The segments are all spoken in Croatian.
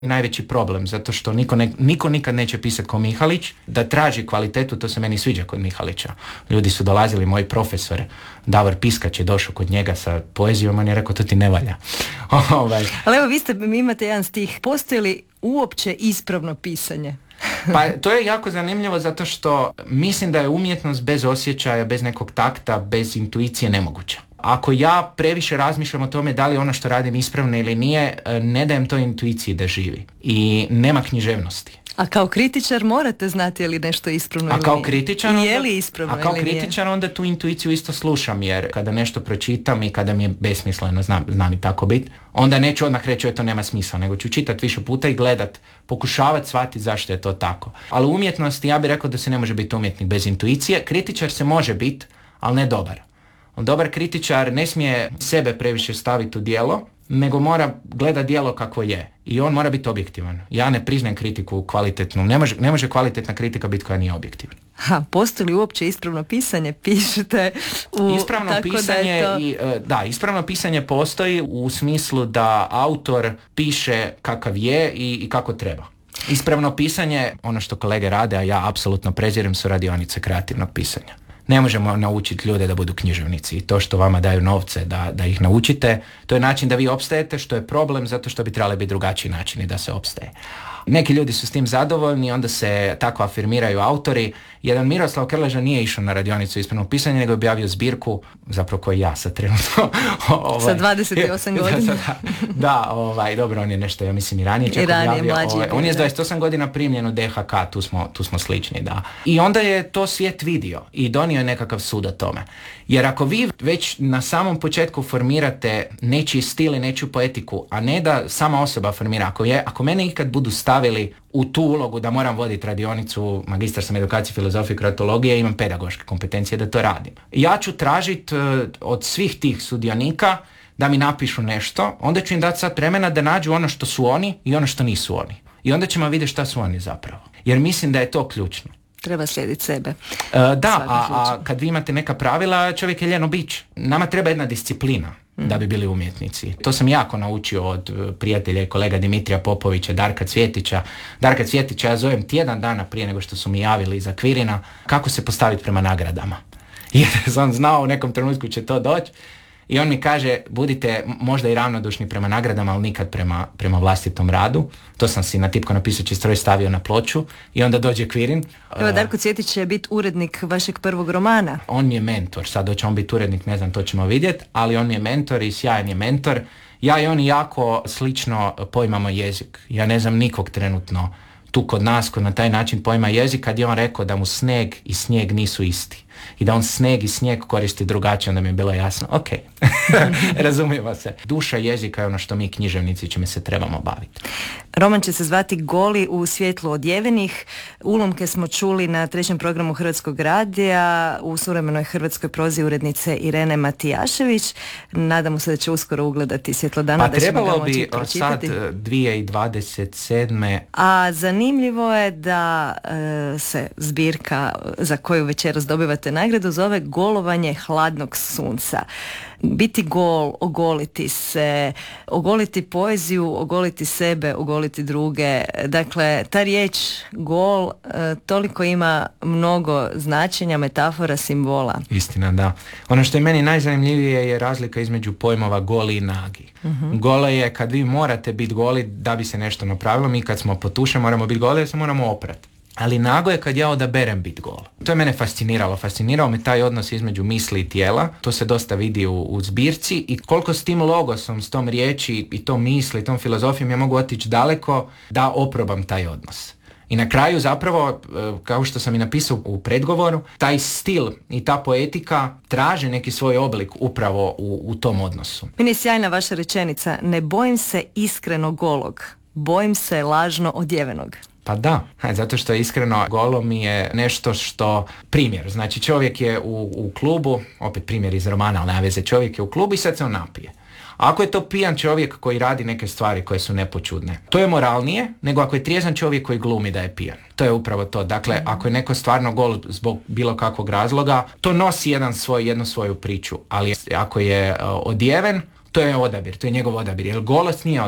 najveći problem, zato što niko nikad neće pisati ko Mihalić. Da traži kvalitetu, to se meni sviđa kod Mihalića. Ljudi su dolazili, moj profesor Davor Piskač je došao kod njega sa poezijom, on je rekao, to ti ne valja. Ali evo, vi imate jedan stih. Postoji li uopće ispravno pisanje? Pa to je jako zanimljivo zato što mislim da je umjetnost bez osjećaja, bez nekog takta, bez intuicije nemoguća. Ako ja previše razmišljam o tome da li ono što radim ispravno ili nije, ne dajem to intuiciji da živi. I nema književnosti. A kao kritičar morate znati je li nešto ispravno ili nije. Je li ispravno ili nije. A kao kritičar onda tu intuiciju isto slušam, jer kada nešto pročitam i kada mi je besmisleno, znam i tako biti, onda neću odmah reći to nema smisla, nego ću čitati više puta i gledat, pokušavati shvatiti zašto je to tako. Ali u umjetnosti ja bih rekao da se ne može biti umjetnik bez intuicije. Kritičar se može biti, ali ne dobar. Dobar kritičar ne smije sebe previše staviti u djelo, nego mora gledati djelo kako je. I on mora biti objektivan. Ja ne priznajem kritiku kvalitetnu. Ne može kvalitetna kritika biti koja nije objektivna. Postoji li uopće ispravno pisanje? Pišete u... Ispravno pisanje, ispravno pisanje postoji u smislu da autor piše kakav je i kako treba. Ispravno pisanje, ono što kolege rade, a ja apsolutno prezirem, su radionice kreativnog pisanja. Ne možemo naučiti ljude da budu književnici i to što vama daju novce da ih naučite, to je način da vi opstajete, što je problem zato što bi trebali biti drugačiji načini da se opstaje. Neki ljudi su s tim zadovoljni, onda se tako afirmiraju autori. Jedan Miroslav Krleža nije išao na radionicu ispravnog pisanja, nego je objavio zbirku, zapravo koji ja sad trenutno. Sa 28 godina. Dobro, on je nešto, ja mislim, i ranije mlađi. On je s 28 godina primljen u DHK, tu smo slični, da. I onda je to svijet vidio i donio je nekakav sud o tome. Jer ako vi već na samom početku formirate nečiji stil i nečiju poetiku, a ne da sama osoba formira, ako mene ikad budu stavili u tu ulogu da moram voditi radionicu, magistar sam edukacije, filozofije, kroatologije, imam pedagoške kompetencije da to radim. Ja ću tražiti od svih tih sudionika da mi napišu nešto, onda ću im dati sat vremena da nađu ono što su oni i ono što nisu oni. I onda ćemo vidjeti šta su oni zapravo. Jer mislim da je to ključno. Treba slijediti sebe. A kad vi imate neka pravila, čovjek je ljeno bić. Nama treba jedna disciplina da bi bili umjetnici. To sam jako naučio od prijatelja i kolega Dimitrija Popovića, Darka Cvjetića. Darka Cvjetića ja zovem tjedan dana prije nego što su mi javili za Kvirina kako se postaviti prema nagradama. Jer sam znao u nekom trenutku će to doći. I on mi kaže, budite možda i ravnodušni prema nagradama, ali nikad prema vlastitom radu. To sam si na tipko napisači stroj stavio na ploču i onda dođe Kvirin. Evo, Darko Cvjetić će biti urednik vašeg prvog romana. On mi je mentor, sad hoće on biti urednik, ne znam, to ćemo vidjeti, ali on mi je mentor i sjajan je mentor. Ja i on jako slično poimamo jezik. Ja ne znam nikog trenutno tu kod nas koji na taj način pojma jezik, kad je on rekao da mu sneg i snijeg nisu isti. I da on sneg i snijeg koristi drugačije, onda mi je bilo jasno, ok, razumijemo se. Duša jezika je ono što mi književnici čime se trebamo baviti. Roman će se zvati Goli u svjetlu odjevenih. Ulomke smo čuli na 3. programu Hrvatskog radija u suvremenoj hrvatskoj prozi urednice Irene Matijašević. Nadamo se da će uskoro ugledati svjetlo dana. Pa trebalo bi sad 2027. A zanimljivo je da se zbirka za koju večeras dobivate nagradu zove Golovanje hladnog sunca. Biti gol, ogoliti se, ogoliti poeziju, ogoliti sebe, ogoliti druge. Dakle, ta riječ gol toliko ima mnogo značenja, metafora, simbola. Istina, da. Ono što je meni najzanimljivije je razlika između pojmova goli i nagi. Uh-huh. Golo je kad vi morate biti goli da bi se nešto napravilo. Mi kad smo potuše moramo biti goli, jer se moramo oprati. Ali nago je kad ja odaberem biti gol. To je mene fasciniralo. Fascinirao me taj odnos između misli i tijela. To se dosta vidi u zbirci i koliko s tim logosom, s tom riječi i tom misli, tom filozofijom ja mogu otići daleko da oprobam taj odnos. I na kraju zapravo, kao što sam i napisao u predgovoru, taj stil i ta poetika traže neki svoj oblik upravo u tom odnosu. Meni je sjajna vaša rečenica, ne bojim se iskreno golog, bojim se lažno odjevenog. Pa da, zato što iskreno golo mi je nešto što, primjer, znači čovjek je u klubu, opet primjer iz romana, ali nema veze, čovjek je u klubu i sad se on napije. Ako je to pijan čovjek koji radi neke stvari koje su nepočudne, to je moralnije nego ako je trijezan čovjek koji glumi da je pijan. To je upravo to. Dakle, ako je neko stvarno gol zbog bilo kakvog razloga, to nosi jednu svoju priču, ali ako je odjeven, to je odabir, to je njegov odabir, jer golost nije odabir.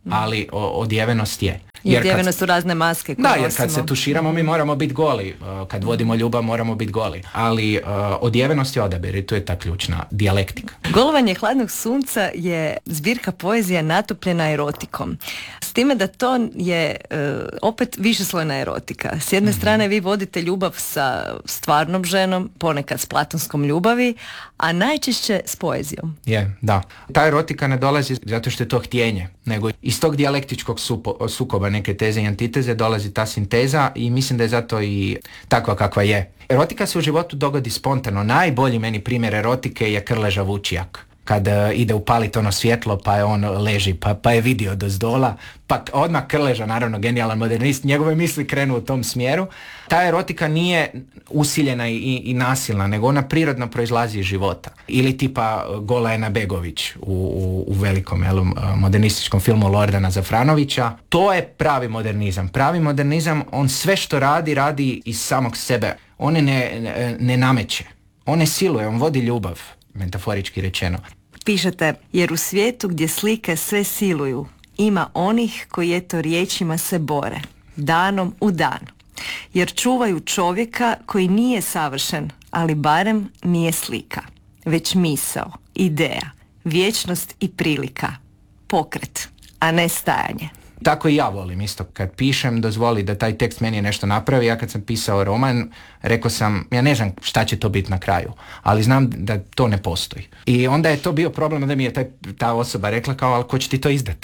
ali odjevenost je. I odjevenost su razne maske koje jer kad se tuširamo mi moramo biti goli, kad vodimo ljubav moramo biti goli, ali odjevenost je odabir i tu je ta ključna dijalektika. Golovanje hladnog sunca je zbirka poezija natopljena erotikom. S time da to je opet višeslojna erotika. S jedne strane vi vodite ljubav sa stvarnom ženom, ponekad s platonskom ljubavi, a najčešće s poezijom. Da. Ta erotika ne dolazi zato što je to htjenje, nego iz tog dijalektičkog sukoba neke teze i antiteze dolazi ta sinteza i mislim da je zato i takva kakva je. Erotika se u životu dogodi spontano. Najbolji meni primjer erotike je Krleža Vučijak. Kad ide upaliti ono svjetlo pa je on leži pa je vidio dozdola, pa odmah Krleža, naravno genijalan modernist, njegove misli krenu u tom smjeru. Ta erotika nije usiljena i nasilna, nego ona prirodno proizlazi iz života. Ili tipa Golajena Begović u velikom modernističkom filmu Lordana Zafranovića. To je pravi modernizam. Pravi modernizam, on sve što radi iz samog sebe. On ne nameće. On ne siluje, on vodi ljubav, metaforički rečeno. Pišete, jer u svijetu gdje slike sve siluju, ima onih koji eto riječima se bore, danom u dan. Jer čuvaju čovjeka koji nije savršen, ali barem nije slika, već misao, ideja, vječnost i prilika, pokret, a ne stajanje. Tako i ja volim isto. Kad pišem, dozvoli da taj tekst meni nešto napravi. Ja kad sam pisao roman, rekao sam, ja ne znam šta će to biti na kraju, ali znam da to ne postoji. I onda je to bio problem da mi je ta osoba rekla kao, ali ko će ti to izdat?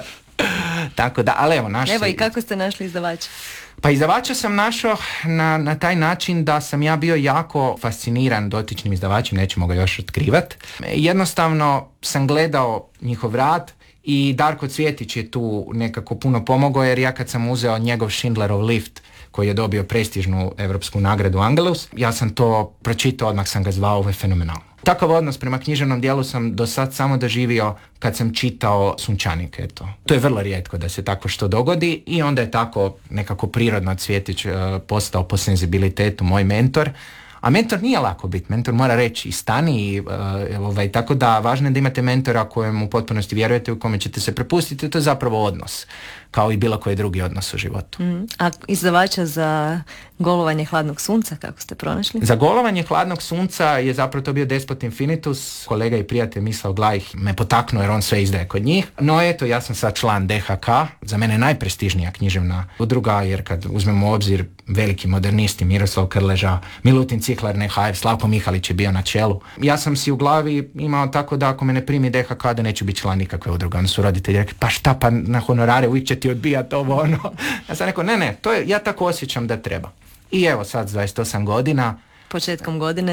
Tako da, ali evo, i kako ste našli izdavača? Pa izdavača sam našao na taj način da sam ja bio jako fasciniran dotičnim izdavačem, nećemo ga još otkrivat. Jednostavno sam gledao njihov rad i Darko Cvjetić je tu nekako puno pomogao, jer ja kad sam uzeo njegov Schindlerov lift koji je dobio prestižnu europsku nagradu Angelus, ja sam to pročitao, odmah sam ga zvao, ovo je fenomenalno. Takav odnos prema književnom dijelu sam do sad samo doživio kad sam čitao Sunčanik, eto. To je vrlo rijetko da se tako što dogodi i onda je tako nekako prirodno Cvjetić postao po senzibilitetu moj mentor. A mentor nije lako biti, mentor mora reći i stani tako da važno je da imate mentora kojem u potpunosti vjerujete, u kome ćete se prepustiti, to je zapravo odnos, kao i bilo koji drugi odnos u životu. A izdavača za Golovanje hladnog sunca, kako ste pronašli? Za Golovanje hladnog sunca je zapravo to bio Despot Infinitus, kolega i prijatelj Mislav Glajh me potaknuo jer on sve izdaje kod njih. No eto, ja sam sad član DHK, za mene najprestižnija književna udruga, jer kad uzmemo u obzir veliki modernisti, Miroslav Krleža, Milutin Ciklar Nehajev, Slavko Mihalić je bio na čelu. Ja sam si u glavi imao tako da ako me ne primi DHK da neću biti član nikakve udruge. Onda su roditelji rekli, pa šta, pa na honorare uvijek će ti odbijati ovo ono. Ja sam rekao, ne, to je, ja tako osjećam da treba. I evo sad 28 godina. Početkom godine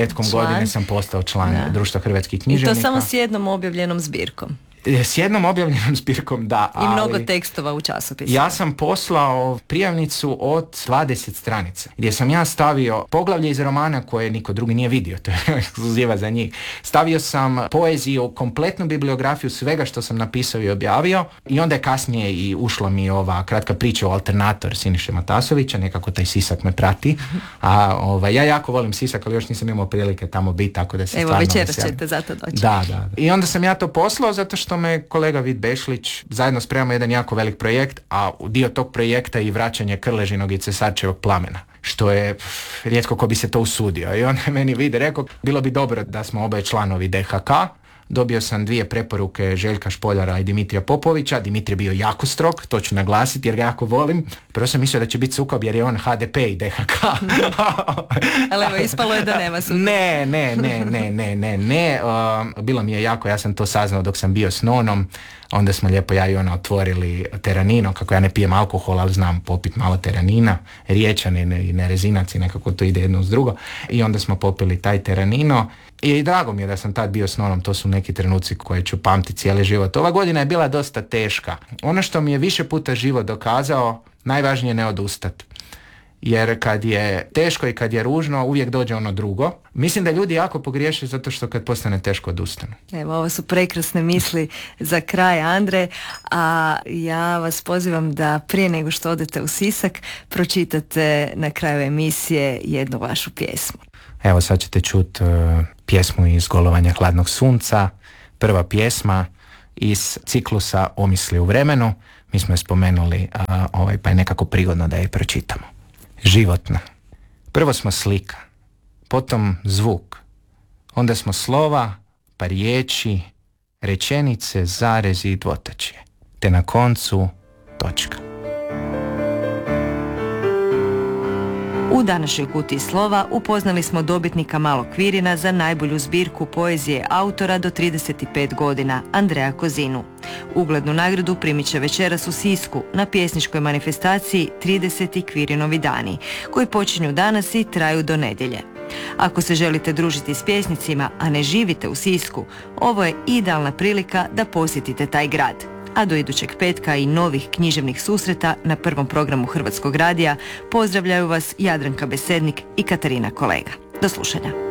sam postao član Društva hrvatskih književnika. I to samo s jednom objavljenom zbirkom. S jednom objavljenom zbirkom, da. I mnogo tekstova u časopisu. Ja sam poslao prijavnicu od 20 stranica, gdje sam ja stavio poglavlje iz romana koje niko drugi nije vidio, to je ekskluziva za njih. Stavio sam poeziju, kompletnu bibliografiju svega što sam napisao i objavio, i onda je kasnije i ušla mi ova kratka priča o Alternator Siniše Matasovića, nekako taj Sisak me prati. A ja jako volim Sisak, ali još nisam imao prilike tamo biti, tako da se stvarno veselim. Evo, večeras ćete zato doći. Da. I onda sam ja to poslao zato što me kolega Vid Bešlić, zajedno spremamo jedan jako velik projekt, a dio tog projekta je i vraćanje Krležinog i Cesarčevog plamena, što je rijetko ko bi se to usudio. I on je meni Vid rekao, bilo bi dobro da smo oboje članovi DHK. Dobio sam 2 preporuke Željka Špoljara i Dimitrija Popovića. Dimitrij je bio jako strog, to ću naglasiti jer ga jako volim. Prvo sam mislio da će biti sukob jer je on HDP i DHK. Ali evo, ispalo je da nema sukob. Ne. Bilo mi je jako, ja sam to saznao dok sam bio s Nonom. Onda smo lijepo ja i ona otvorili teranino, kako ja ne pijem alkohol, ali znam popit malo teranina, riječan i nerezinac i nekako to ide jedno uz drugo. I onda smo popili taj teranino. I drago mi je da sam tad bio s Nonom, to su neki trenuci koje ću pamtiti cijeli život. Ova godina je bila dosta teška. Ono što mi je više puta život dokazao, najvažnije je ne odustat. Jer kad je teško i kad je ružno, uvijek dođe ono drugo. Mislim da ljudi jako pogriješe zato što kad postane teško odustanu. Evo, ovo su prekrasne misli za kraj, Andre. A ja vas pozivam da prije nego što odete u Sisak, pročitate na kraju emisije jednu vašu pjesmu. Evo, sad ćete čuti pjesmu iz Golovanja hladnog sunca. Prva pjesma iz ciklusa Omisli u vremenu. Mi smo je spomenuli, pa je nekako prigodno da je pročitamo. Životna. Prvo smo slika, potom zvuk, onda smo slova, pa riječi, rečenice, zarezi i dvotačje, te na koncu točka. U današnjoj kutiji slova upoznali smo dobitnika Malog Kvirina za najbolju zbirku poezije autora do 35 godina, Andreja Kozinu. Uglednu nagradu primit će večeras u Sisku na pjesničkoj manifestaciji 30. Kvirinovi dani, koji počinju danas i traju do nedjelje. Ako se želite družiti s pjesnicima, a ne živite u Sisku, ovo je idealna prilika da posjetite taj grad. A do idućeg petka i novih književnih susreta na prvom programu Hrvatskog radija pozdravljaju vas Jadranka Besednik i Katarina Kolega. Do slušanja.